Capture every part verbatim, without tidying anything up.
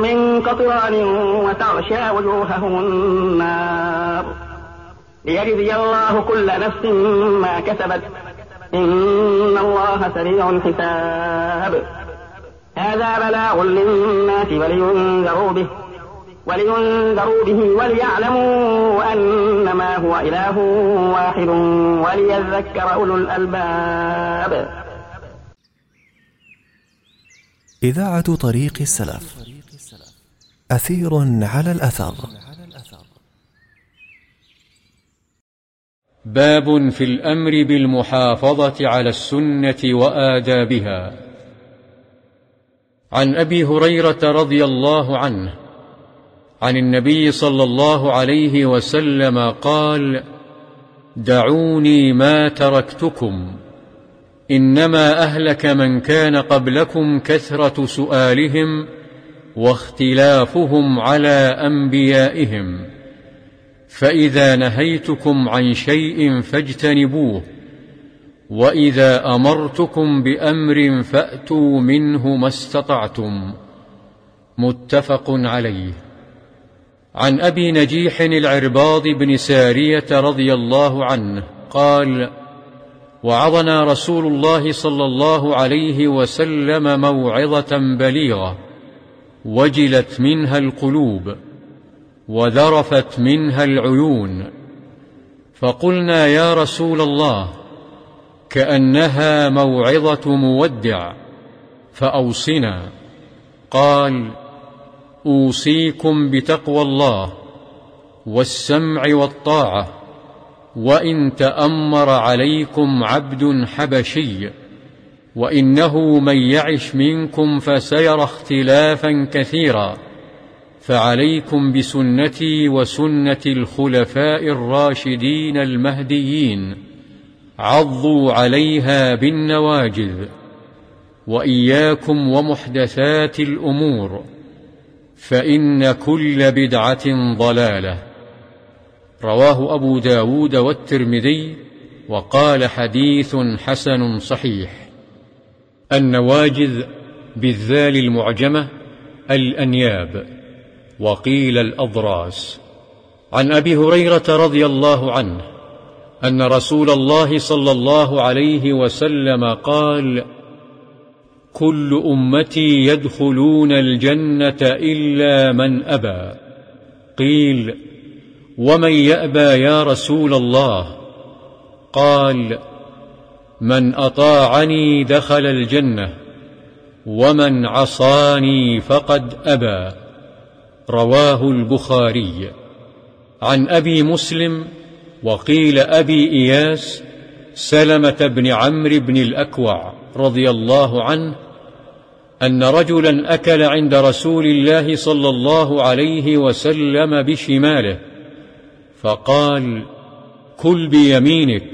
من قطران وتغشى وجوههم النار ليجزي الله كل نفس ما كسبت إن الله سريع الحساب. هذا بلاغ للناس ولينذروا به ولينذروا به وليعلموا أنما هو إله واحد وليذكر أولو الألباب. إذاعة طريق السلف، أثير على الأثر. باب في الأمر بالمحافظة على السنة وآدابها. عن أبي هريرة رضي الله عنه عن النبي صلى الله عليه وسلم قال: دعوني ما تركتكم، إنما أهلك من كان قبلكم كثرة سؤالهم واختلافهم على أنبيائهم، فإذا نهيتكم عن شيء فاجتنبوه، وإذا أمرتكم بأمر فأتوا منه ما استطعتم. متفق عليه. عن أبي نجيح العرباض بن سارية رضي الله عنه قال: وعظنا رسول الله صلى الله عليه وسلم موعظة بليغة وجلت منها القلوب وذرفت منها العيون، فقلنا يا رسول الله كأنها موعظة مودع، فأوصنا. قال: أوصيكم بتقوى الله والسمع والطاعة، وإن تأمر عليكم عبد حبشي، وإنه من يعش منكم فسيرى اختلافا كثيرا، فعليكم بسنتي وسنة الخلفاء الراشدين المهديين، عضوا عليها بالنواجذ، وإياكم ومحدثات الأمور، فإن كل بدعة ضلالة. رواه أبو داود والترمذي وقال حديث حسن صحيح. النواجذ بالذال المعجمة الأنياب، وقيل الأضراس. عن أبي هريرة رضي الله عنه أن رسول الله صلى الله عليه وسلم قال: كل أمتي يدخلون الجنة إلا من أبى. قيل: ومن يأبى يا رسول الله؟ قال: من أطاعني دخل الجنة، ومن عصاني فقد أبى. رواه البخاري. عن أبي مسلم وقيل أبي إياس سلمة بن عمرو بن الأكوع رضي الله عنه أن رجلا أكل عند رسول الله صلى الله عليه وسلم بشماله، فقال: كل بيمينك.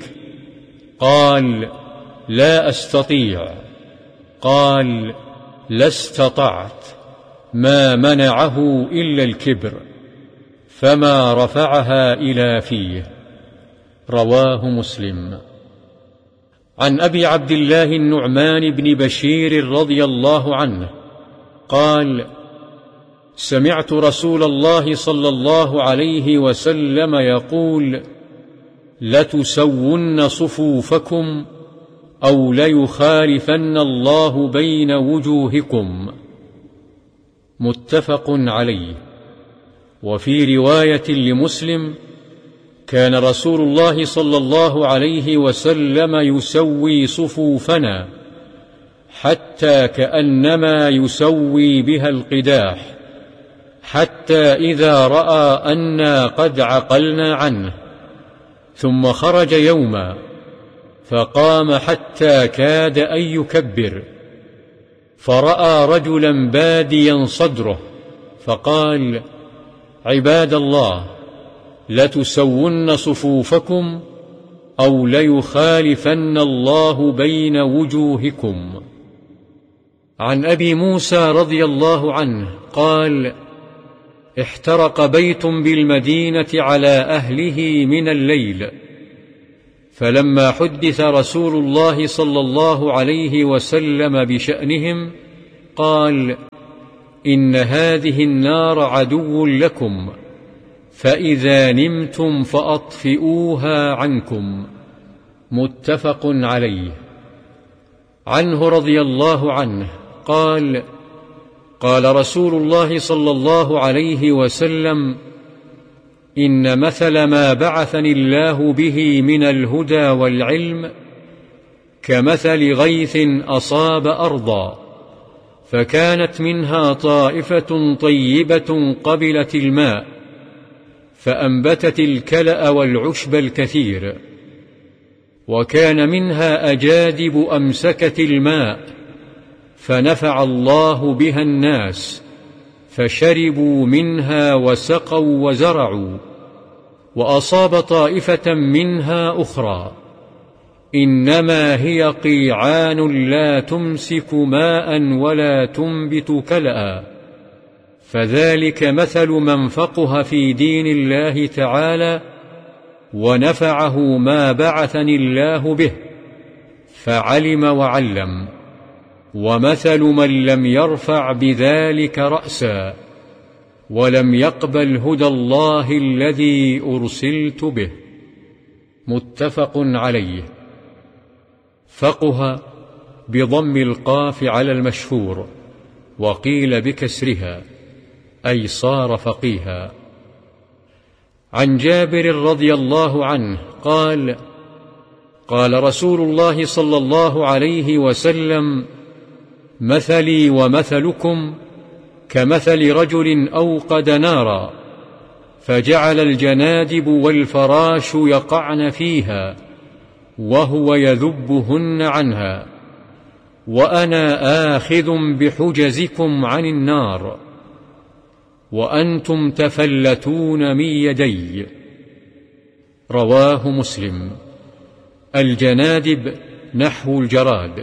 قال: لا أستطيع. قال: لا استطعت، ما منعه إلا الكبر، فما رفعها إلى فيه. رواه مسلم. عن أبي عبد الله النعمان بن بشير رضي الله عنه قال: سمعت رسول الله صلى الله عليه وسلم يقول: لتسون صفوفكم أو ليخالفن الله بين وجوهكم. متفق عليه. وفي رواية لمسلم: كان رسول الله صلى الله عليه وسلم يسوي صفوفنا حتى كأنما يسوي بها القداح، حتى إذا رأى أنا قد عقلنا عنه ثم خرج يوما فقام حتى كاد أن يكبر، فرأى رجلا باديا صدره فقال: عباد الله، لتسون صفوفكم أو ليخالفن الله بين وجوهكم. عن أبي موسى رضي الله عنه قال: احترق بيت بالمدينة على أهله من الليل، فلما حدث رسول الله صلى الله عليه وسلم بشأنهم قال: إن هذه النار عدو لكم، فإذا نمتم فأطفئوها عنكم. متفق عليه. عنه رضي الله عنه قال: قال رسول الله صلى الله عليه وسلم: إن مثل ما بعثني الله به من الهدى والعلم كمثل غيث أصاب أرضا، فكانت منها طائفة طيبة قبلت الماء، فأنبتت الكلأ والعشب الكثير، وكان منها أجادب أمسكت الماء، فنفع الله بها الناس، فشربوا منها وسقوا وزرعوا. وأصاب طائفة منها أخرى، إنما هي قيعان لا تمسك ماء ولا تنبت كلأ، فذلك مثل من فقه في دين الله تعالى ونفعه ما بعثني الله به، فعلم وعلم. ومثل من لم يرفع بذلك رأسا ولم يقبل هدى الله الذي أرسلت به. متفق عليه. فقه بضم القاف على المشهور، وقيل بكسرها، أي صار فقيها. عن جابر رضي الله عنه قال: قال رسول الله صلى الله عليه وسلم: مثلي ومثلكم كمثل رجل أوقد نارا، فجعل الجنادب والفراش يقعن فيها وهو يذبهن عنها، وأنا آخذ بحجزكم عن النار وأنتم تفلتون من يدي. رواه مسلم. الجنادب نحو الجراد،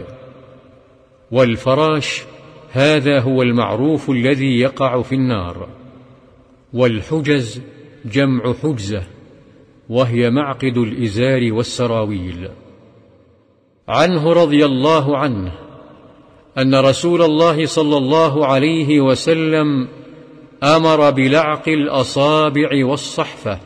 والفراش هذا هو المعروف الذي يقع في النار، والحجز جمع حجزة، وهي معقد الإزار والسراويل. عنه رضي الله عنه أن رسول الله صلى الله عليه وسلم أمر بلعق الأصابع والصحفة،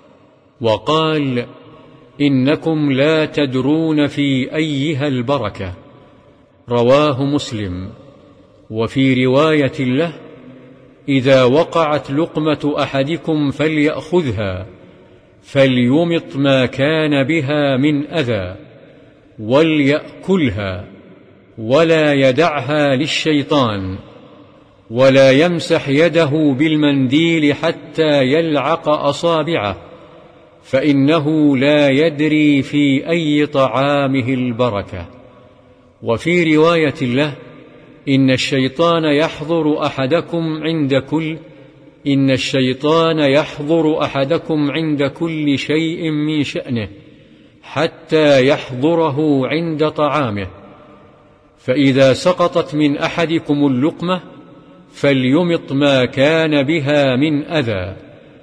وقال: إنكم لا تدرون في أيها البركة. رواه مسلم. وفي رواية له: إذا وقعت لقمة أحدكم فليأخذها، فليمط ما كان بها من أذى، وليأكلها، ولا يدعها للشيطان، ولا يمسح يده بالمنديل حتى يلعق أصابعه، فإنه لا يدري في أي طعامه البركة. وفي رواية له: إن الشيطان يحضر أحدكم عند كل إن الشيطان يحضر أحدكم عند كل شيء من شأنه حتى يحضره عند طعامه، فإذا سقطت من أحدكم اللقمة فليمط ما كان بها من أذى،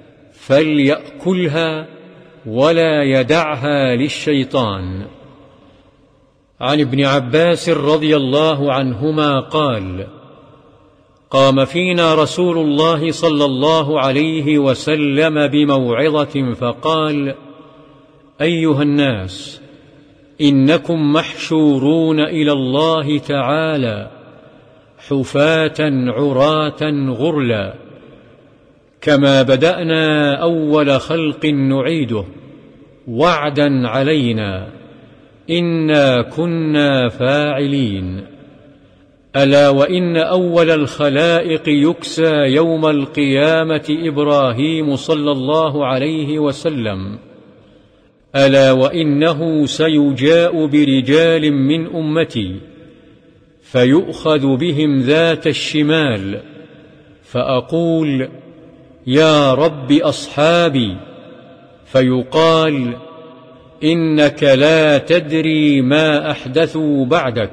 فليأكلها ولا يدعها للشيطان. عن ابن عباس رضي الله عنهما قال: قام فينا رسول الله صلى الله عليه وسلم بموعظة فقال: أيها الناس، إنكم محشورون إلى الله تعالى حفاة عراة غرلا، كما بدأنا أول خلق نعيده، وعدا علينا، إنا كنا فاعلين. ألا وإن أول الخلائق يكسى يوم القيامة إبراهيم صلى الله عليه وسلم، ألا وإنه سيجاء برجال من أمتي فيؤخذ بهم ذات الشمال، فأقول: يا رب أصحابي، فيقال: إنك لا تدري ما أحدثوا بعدك،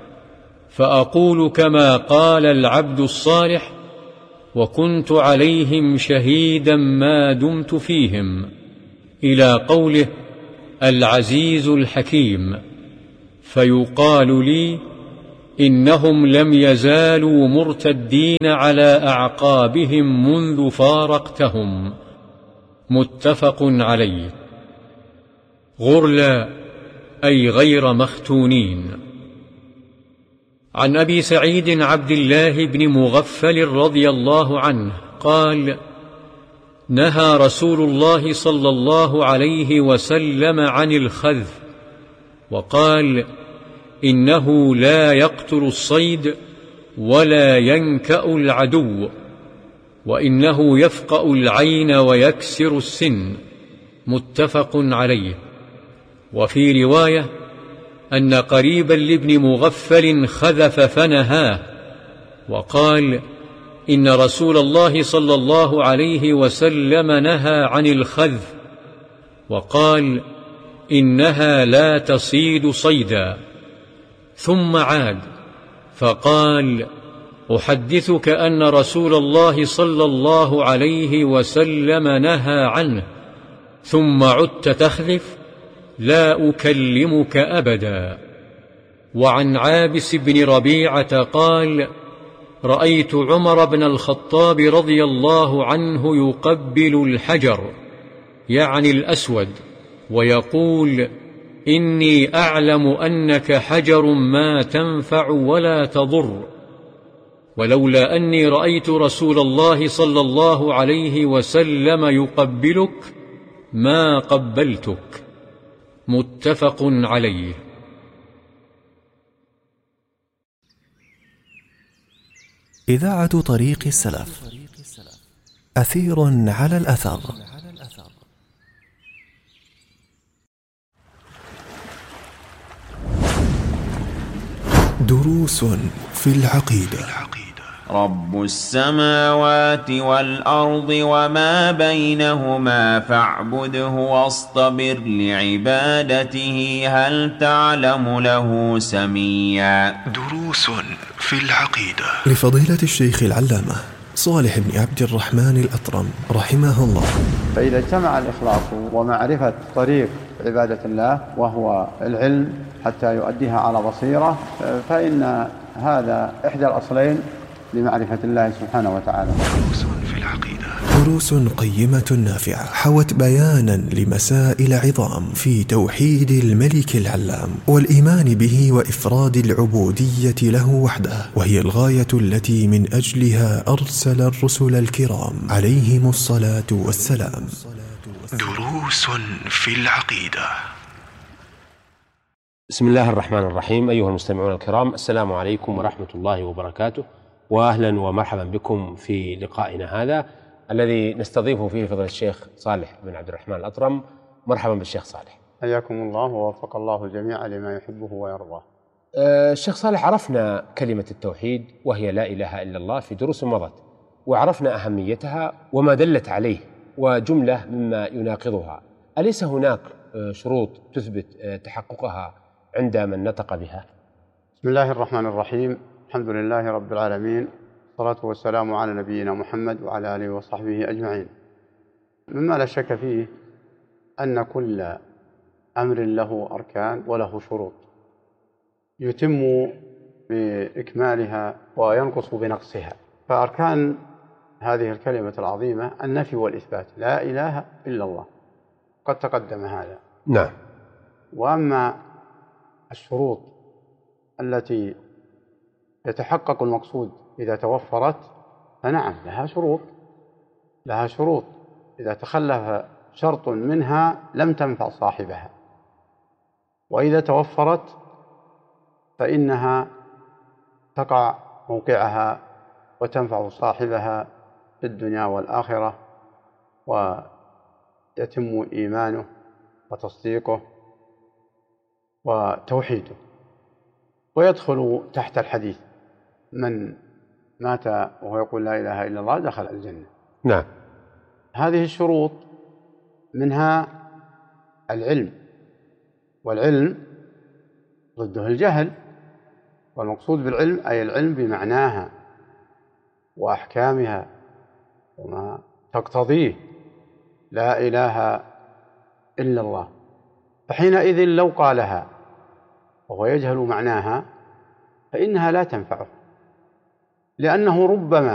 فأقول كما قال العبد الصالح: وكنت عليهم شهيدا ما دمت فيهم، إلى قوله: العزيز الحكيم. فيقال لي: إنهم لم يزالوا مرتدين على أعقابهم منذ فارقتهم. متفق عليه. غرلا أي غير مختونين. عن أبي سعيد عبد الله بن مغفل رضي الله عنه قال: نهى رسول الله صلى الله عليه وسلم عن الخذف، وقال: إنه لا يقتل الصيد ولا ينكأ العدو، وإنه يفقأ العين ويكسر السن. متفق عليه. وفي رواية أن قريبا لابن مغفل خذف فنهاه، وقال: إن رسول الله صلى الله عليه وسلم نهى عن الخذف، وقال: إنها لا تصيد صيدا. ثم عاد فقال: أحدثك أن رسول الله صلى الله عليه وسلم نهى عنه، ثم عدت تخذف؟ لا أكلمك أبدا. وعن عابس بن ربيعة قال: رأيت عمر بن الخطاب رضي الله عنه يقبل الحجر، يعني الأسود، ويقول: إني أعلم أنك حجر ما تنفع ولا تضر، ولولا أني رأيت رسول الله صلى الله عليه وسلم يقبلك ما قبلتك. متفق عليه. إذاعة طريق السلف، أثير على الأثر. دروس في العقيدة. رب السماوات والأرض وما بينهما فاعبده واصطبر لعبادته هل تعلم له سميا. دروس في العقيدة لفضيلة الشيخ العلامة صالح بن عبد الرحمن الأطرم رحمه الله. فإذا اجتمع الإخلاص ومعرفة طريق عبادة الله وهو العلم حتى يؤديها على بصيرة، فإن هذا إحدى الأصلين لمعرفة الله سبحانه وتعالى. دروس في العقيدة، دروس قيمة نافعة حوت بيانا لمسائل عظام في توحيد الملك العلام والإيمان به وإفراد العبودية له وحده، وهي الغاية التي من أجلها أرسل الرسل الكرام عليهم الصلاة والسلام. دروس في العقيدة. بسم الله الرحمن الرحيم. أيها المستمعون الكرام، السلام عليكم ورحمة الله وبركاته، وأهلا ومرحبا بكم في لقائنا هذا الذي نستضيف فيه فضيلة الشيخ صالح بن عبد الرحمن الأطرم. مرحبا بالشيخ صالح. حياكم الله ووفق الله الجميع لما يحبه ويرضاه. أه الشيخ صالح، عرفنا كلمة التوحيد وهي لا إله إلا الله في دروس مضت، وعرفنا أهميتها وما دلت عليه وجملة مما يناقضها. أليس هناك شروط تثبت تحققها عند من نطق بها؟ بسم الله الرحمن الرحيم. الحمد لله رب العالمين، والصلاة والسلام على نبينا محمد وعلى آله وصحبه أجمعين. مما لا شك فيه أن كل أمر له أركان وله شروط يتم بإكمالها وينقص بنقصها. فأركان هذه الكلمة العظيمة النفي والإثبات، لا إله إلا الله، قد تقدم هذا. نعم. وأما الشروط التي يتحقق المقصود إذا توفرت فنعم لها شروط، لها شروط إذا تخلف شرط منها لم تنفع صاحبها، وإذا توفرت فإنها تقع موقعها وتنفع صاحبها في الدنيا والآخرة، ويتم إيمانه وتصديقه وتوحيده. ويدخل تحت الحديث من مات وهو يقول لا إله إلا الله دخل الجنة. نعم. هذه الشروط منها العلم، والعلم ضده الجهل، والمقصود بالعلم أي العلم بمعناها وأحكامها وما تقتضيه لا إله إلا الله. فحينئذ لو قالها وهو يجهل معناها فإنها لا تنفعه، لأنه ربما